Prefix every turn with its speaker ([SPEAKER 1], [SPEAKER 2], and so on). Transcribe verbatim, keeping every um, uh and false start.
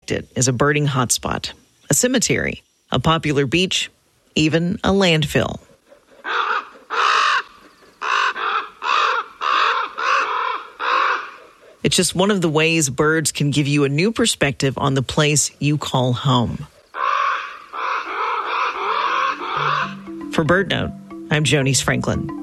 [SPEAKER 1] suspect it is a birding hotspot, a cemetery, a popular beach, even a landfill. It's just one of the ways birds can give you a new perspective on the place you call home. For BirdNote, I'm Jonice Franklin.